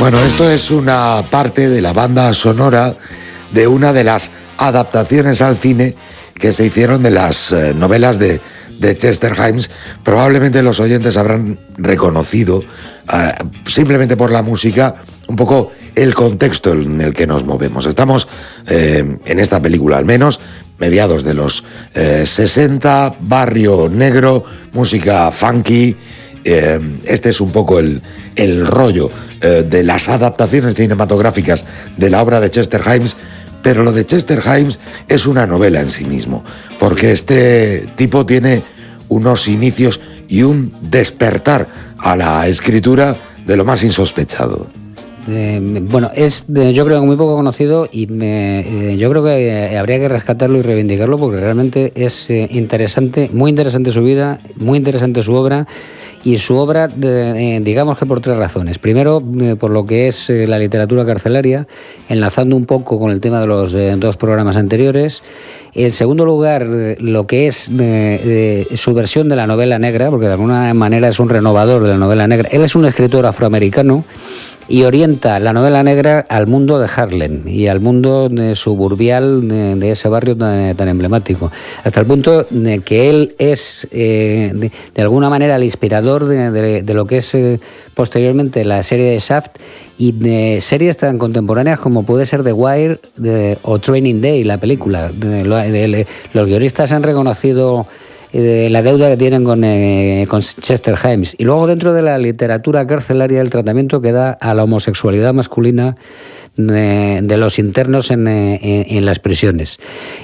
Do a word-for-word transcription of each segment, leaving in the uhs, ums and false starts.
Bueno, esto es una parte de la banda sonora de una de las adaptaciones al cine que se hicieron de las eh, novelas de, de Chester Himes. Probablemente los oyentes habrán reconocido, eh, simplemente por la música, un poco el contexto en el que nos movemos. Estamos, eh, en esta película al menos, mediados de los eh, sesenta, barrio negro, música funky. Eh, este es un poco el, el rollo eh, de las adaptaciones cinematográficas de la obra de Chester Himes, pero lo de Chester Himes es una novela en sí mismo, porque este tipo tiene unos inicios y un despertar a la escritura de lo más insospechado. Eh, bueno, es de, yo creo que muy poco conocido y me, eh, yo creo que eh, habría que rescatarlo y reivindicarlo porque realmente es eh, interesante, muy interesante su vida, muy interesante su obra. Y su obra, eh, digamos que por tres razones. Primero, eh, por lo que es eh, la literatura carcelaria, enlazando un poco con el tema de los eh, dos programas anteriores. En segundo lugar, eh, lo que es eh, eh, su versión de la novela negra, porque de alguna manera es un renovador de la novela negra. Él es un escritor afroamericano y orienta la novela negra al mundo de Harlem y al mundo de suburbial de, de ese barrio tan, tan emblemático, hasta el punto de que él es eh, de, de alguna manera el inspirador de, de, de lo que es eh, posteriormente la serie de Shaft y de series tan contemporáneas como puede ser The Wire de, o Training Day, la película. De, de, de, los guionistas han reconocido de la deuda que tienen con, eh, con Chester Himes. Y luego dentro de la literatura carcelaria el tratamiento que da a la homosexualidad masculina de, de los internos en, en, en las prisiones.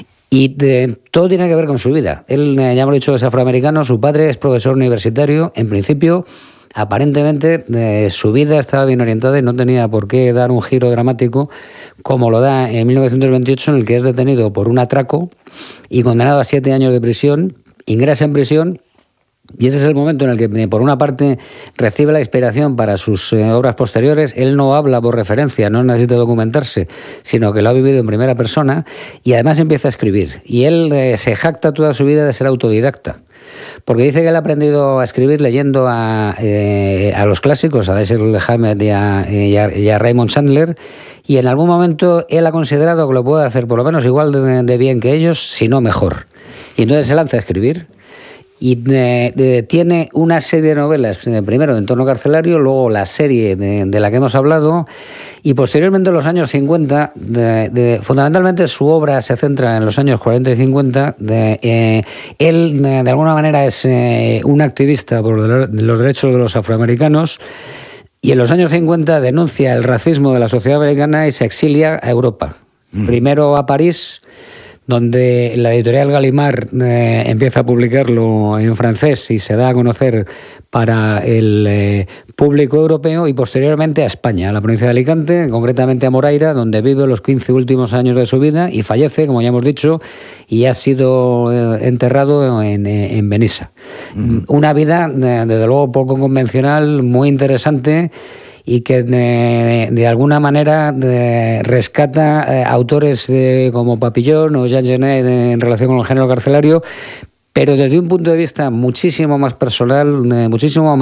Y de, todo tiene que ver con su vida. Él, ya hemos dicho, es afroamericano, su padre es profesor universitario. En principio, aparentemente, eh, su vida estaba bien orientada y no tenía por qué dar un giro dramático como lo da en mil novecientos veintiocho, en el que es detenido por un atraco y condenado a siete años de prisión. Ingresa en prisión y ese es el momento en el que, por una parte, recibe la inspiración para sus eh, obras posteriores. Él no habla por referencia, no necesita documentarse, sino que lo ha vivido en primera persona y además empieza a escribir. Y él eh, se jacta toda su vida de ser autodidacta, porque dice que él ha aprendido a escribir leyendo a, eh, a los clásicos, a Dashiell Hammett y a, y, a, y a Raymond Chandler, y en algún momento él ha considerado que lo puede hacer por lo menos igual de, de bien que ellos, si no mejor. Y entonces se lanza a escribir y de, de, tiene una serie de novelas, primero de entorno carcelario, luego la serie de, de la que hemos hablado, y posteriormente en los años cincuenta, de, de, fundamentalmente su obra se centra en los años cuarenta y cincuenta. De, eh, él, de, de alguna manera, es eh, un activista por los derechos de los afroamericanos, y en los años cincuenta denuncia el racismo de la sociedad americana y se exilia a Europa. Mm. Primero a París, donde la editorial Gallimard eh, empieza a publicarlo en francés y se da a conocer para el eh, público europeo, y posteriormente a España, a la provincia de Alicante, concretamente a Moraira, donde vive los quince últimos años de su vida y fallece, como ya hemos dicho, y ha sido eh, enterrado en, en Benissa. Mm. Una vida, eh, desde luego, poco convencional, muy interesante, y que de, de alguna manera de, rescata eh, autores de, como Papillon o Jean Genet en relación con el género carcelario, pero desde un punto de vista muchísimo más personal, eh, muchísimo más